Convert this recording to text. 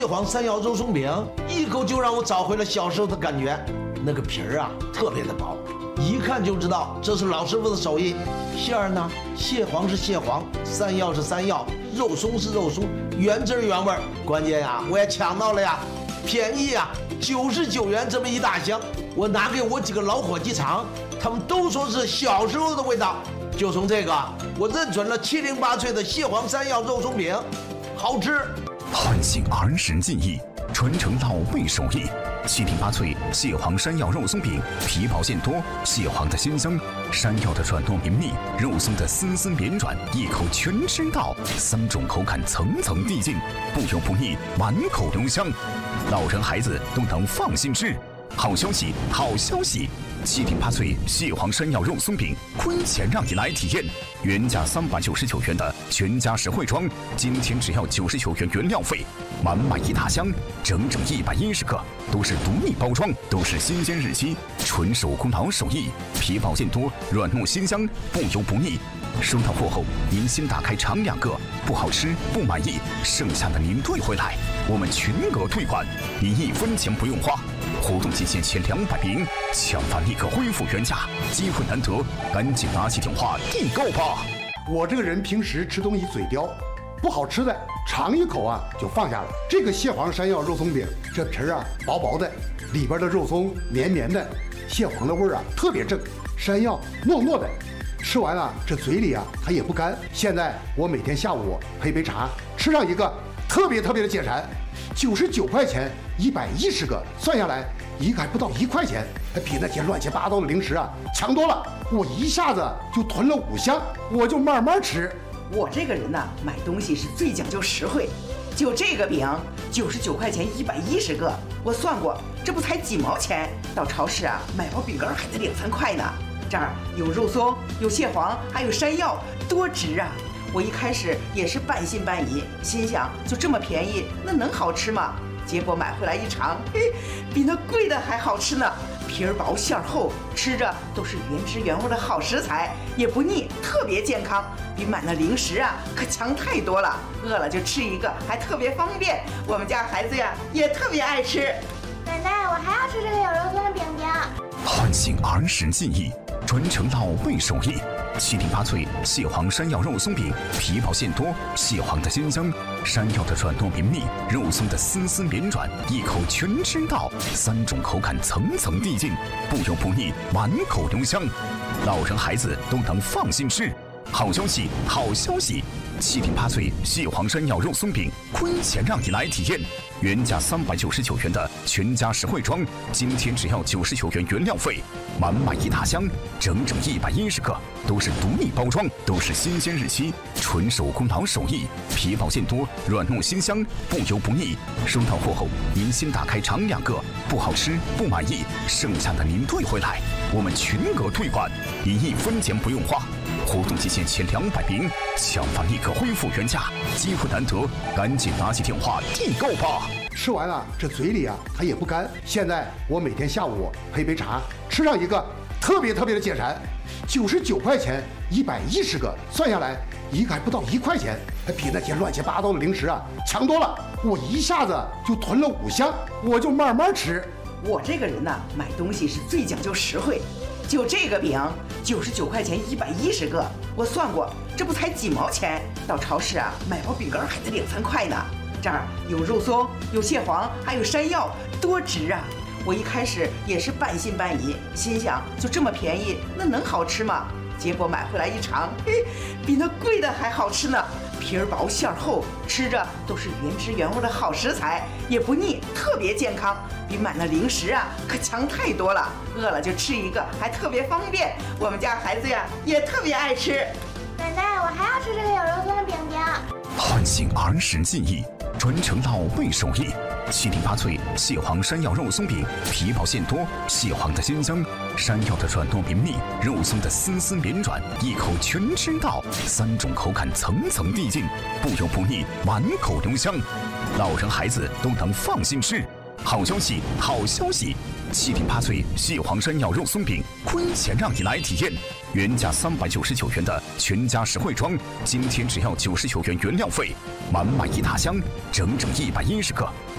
蟹黄山药肉松饼，一口就让我找回了小时候的感觉。那个皮儿啊，特别的薄，一看就知道这是老师傅的手艺。馅儿呢，蟹黄是蟹黄，山药是山药，肉松是肉松，原汁原味。关键呀，我也抢到了呀，便宜呀，99元这么一大箱。我拿给我几个老伙计尝，他们都说是小时候的味道。就从这个，我认准了708脆的蟹黄山药肉松饼，好吃。 唤醒儿时记忆，传承到味手艺。708脆蟹黄山药肉松饼，皮薄馅多，蟹黄的鲜香，山药的软糯绵密，肉松的丝丝绵软，一口全吃到，3种口感层层递进，不油不腻，满口留香，老人孩子都能放心吃。好消息，好消息！708脆蟹黄山药肉松饼，亏钱让你来体验。原价399元的全家实惠装，今天只要99元原料费，满满一大箱，整整110个，都是独立包装，都是新鲜日期，纯手工老手艺，皮薄馅多，软糯鲜香，不油不腻。收到货后，您先打开尝2个，不好吃不满意，剩下的您退回来，我们全额退款，您1分钱不用花。活动期限前200名，抢饭立刻恢复原价，机会难得，赶紧拿起电话订购吧！ 我这个人平时吃东西嘴刁，不好吃的尝一口啊就放下了。这个蟹黄山药肉松饼，这皮儿啊薄薄的，里边的肉松绵绵的，蟹黄的味儿啊特别正，山药糯糯的，吃完了这嘴里啊它也不干。现在我每天下午配杯茶，吃上一个，特别的解馋。99块钱110个，算下来一个还不到1块钱，比那些乱七八糟的零食啊强多了。我一下子就囤了5箱，我就慢慢吃。 我这个人呢，买东西是最讲究实惠。就这个饼，99块钱110个，我算过，这不才几毛钱？到超市啊买包饼干还得2、3块呢。这儿有肉松，有蟹黄，还有山药，多值啊！我一开始也是半信半疑，心想就这么便宜，那能好吃吗？结果买回来一尝，嘿，比那贵的还好吃呢。皮儿薄馅儿厚，吃着都是原汁原味的好食材，也不腻，特别健康，比买那零食啊可强太多了。饿了就吃一个，还特别方便。我们家孩子呀也特别爱吃。 奶奶，我还要吃这个有肉松的饼饼。 唤醒儿时记忆，传承到味手艺。708脆蟹黄山药肉松饼，皮薄馅多，蟹黄的鲜香，山药的软糯绵密，肉松的丝丝绵软，一口全吃到，3种口感层层递进，不油不腻，满口留香，老人孩子都能放心吃。好消息，好消息！708脆蟹黄山药肉松饼，亏钱让你来体验。原价399元的全家实惠装，今天只要99元原料费，满满一大箱，整整110个，都是独立包装，都是新鲜日期，纯手工老手艺，皮薄馅多，软糯鲜香，不油不腻。收到货后，您先打开尝2个，不好吃不满意，剩下的您退回来，我们全额退款，您1分钱不用花。活动期限前200名，抢饭立刻恢复原价，机会难得，赶紧拿起电话订购吧！ 吃完了这嘴里啊它也不干。现在我每天下午配杯茶，吃上一个，特别的解馋。99块钱110个，算下来一个还不到1块钱，比那些乱七八糟的零食啊强多了。我一下子就囤了5箱，我就慢慢吃。 我这个人呢，买东西是最讲究实惠。就这个饼，99块钱110个，我算过，这不才几毛钱？到超市啊买包饼干还得2、3块呢。这儿有肉松，有蟹黄，还有山药，多值啊！我一开始也是半信半疑，心想就这么便宜，那能好吃吗？结果买回来一尝，嘿，比那贵的还好吃呢。皮儿薄馅儿厚，吃着都是原汁原味的好食材，也不腻，特别健康，比买那零食啊可强太多了。饿了就吃一个，还特别方便。我们家孩子呀也特别爱吃。 奶奶，我还要吃这个有肉松的饼饼。 唤醒儿时记忆，传承到味手艺。708脆蟹黄山药肉松饼，皮薄馅多，蟹黄的鲜香，山药的软糯绵密，肉松的丝丝绵软，一口全吃到，3种口感层层递进，不油不腻，满口留香，老人孩子都能放心吃。好消息，好消息！708脆蟹黄山药肉松饼，亏钱让你来体验。原价399元的全家实惠装，今天只要99元原料费，满满一大箱，整整110个，